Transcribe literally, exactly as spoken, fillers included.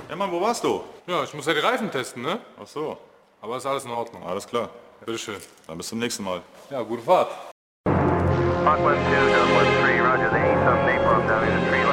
Ja, Mann, wo warst du? Ja, ich muss ja die Reifen testen, ne? Ach so, Aber ist alles in Ordnung. alles klar. Bitteschön. Dann bis zum nächsten Mal. Ja, gute Fahrt. Hawk one two, Dove one three, roger, they need some napalm down in the tree